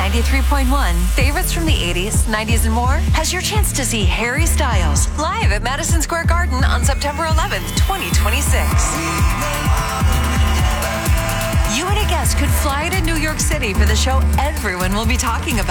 93.1, favorites from the 80s, 90s, and more, has your chance to see Harry Styles live at Madison Square Garden on September 11th, 2026. You and a guest could fly to New York City for the show everyone will be talking about.